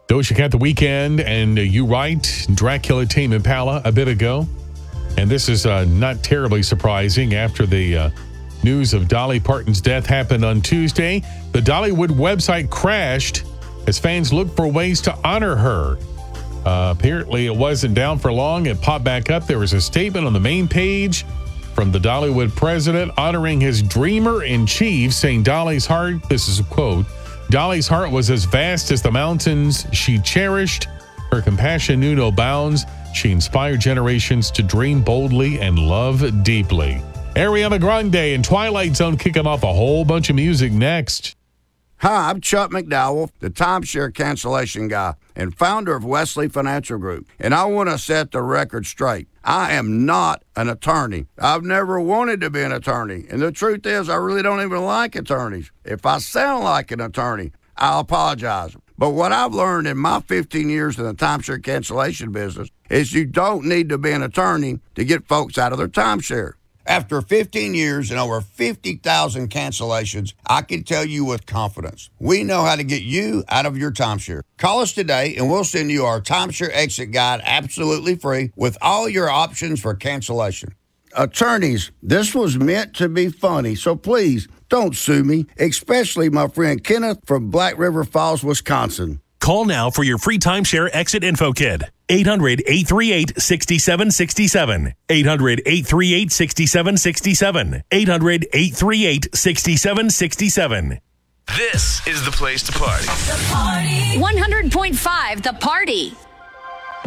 Doja Cat, The Weeknd, and You Right, Dracula, Tame Impala a bit ago. And this is not terribly surprising after the news of Dolly Parton's death happened on Tuesday. The Dollywood website crashed as fans looked for ways to honor her. Apparently, it wasn't down for long. It popped back up. There was a statement on the main page from the Dollywood president honoring his dreamer-in-chief, saying Dolly's heart, this is a quote, Dolly's heart was as vast as the mountains she cherished. Her compassion knew no bounds. She inspired generations to dream boldly and love deeply. Ariana Grande and Twilight Zone kicking off a whole bunch of music next. Hi, I'm Chuck McDowell, the timeshare cancellation guy and founder of Wesley Financial Group. And I want to set the record straight. I am not an attorney. I've never wanted to be an attorney. And the truth is, I really don't even like attorneys. If I sound like an attorney, I'll apologize. But what I've learned in my 15 years in the timeshare cancellation business is you don't need to be an attorney to get folks out of their timeshare. After 15 years and over 50,000 cancellations, I can tell you with confidence, we know how to get you out of your timeshare. Call us today and we'll send you our timeshare exit guide absolutely free with all your options for cancellation. Attorneys, this was meant to be funny, so please don't sue me, especially my friend Kenneth from Black River Falls, Wisconsin. Call now for your free timeshare exit info kit. 800-838-6767. 800-838-6767. 800-838-6767. This is the place to party. The Party. 100.5 The Party.